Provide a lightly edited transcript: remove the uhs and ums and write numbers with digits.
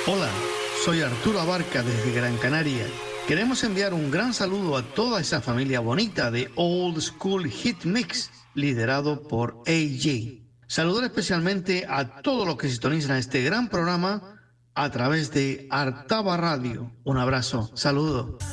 Hola, soy Arturo Abarca desde Gran Canaria. Queremos enviar un gran saludo a toda esa familia bonita de Old School Hit Mix, liderado por AJ. Saludar especialmente a todos los que sintonizan este gran programa a través de Artaba Radio. Un abrazo, saludo.